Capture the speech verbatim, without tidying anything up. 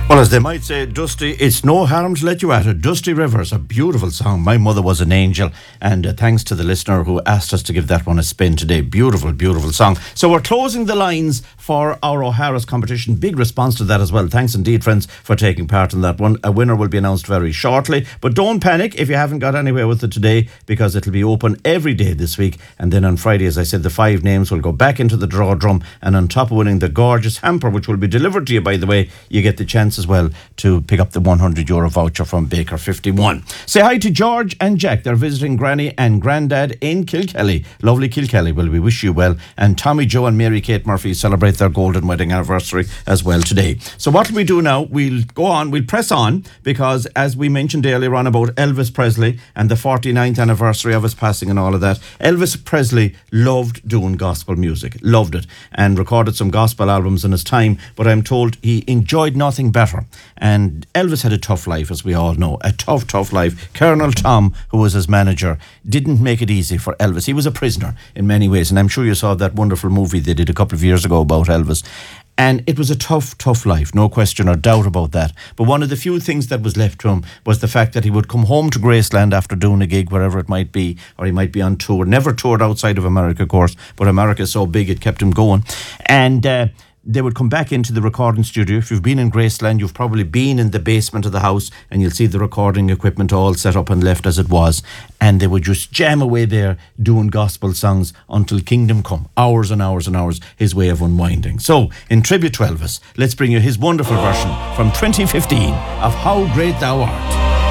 Well, as they might say, Dusty, it's no harm to let you at it. Dusty Rivers, a beautiful song. My Mother Was an Angel. And uh, thanks to the listener who asked us to give that one a spin today. Beautiful, beautiful song. So we're closing the lines for our O'Hara's competition. Big response to that as well. Thanks indeed, friends, for taking part in that one. A winner will be announced very shortly. But don't panic if you haven't got anywhere with it today, because it'll be open every day this week. And then on Friday, as I said, the five names will go back into the draw drum. And on top of winning the gorgeous hamper, which will be delivered to you, by the way, you get the chance as well to pick up the one hundred euro voucher from Baker fifty-one. Say hi to George and Jack. They're visiting Granny and Grandad in Kilkelly. Lovely Kilkelly. Well, we wish you well. And Tommy, Joe and Mary Kate Murphy celebrate their golden wedding anniversary as well today. So what will we do now? We'll go on. We'll press on, because as we mentioned earlier on about Elvis Presley and the forty-ninth anniversary of his passing and all of that, Elvis Presley loved doing gospel music. Loved it. And recorded some gospel albums in his time. But I'm told he enjoyed nothing better. And Elvis had a tough life, as we all know. A tough, tough life. Colonel Tom, who was his manager, didn't make it easy for Elvis. He was a prisoner in many ways. And I'm sure you saw that wonderful movie they did a couple of years ago about Elvis. And it was a tough, tough life, no question or doubt about that. But one of the few things that was left to him was the fact that he would come home to Graceland after doing a gig, wherever it might be, or he might be on tour. Never toured outside of America, of course, but America is so big it kept him going. And uh, they would come back into the recording studio. If you've been in Graceland, you've probably been in the basement of the house, and you'll see the recording equipment all set up and left as it was. And they would just jam away there doing gospel songs until Kingdom Come. Hours and hours and hours, his way of unwinding. So, in tribute to Elvis, let's bring you his wonderful version from twenty fifteen of How Great Thou Art.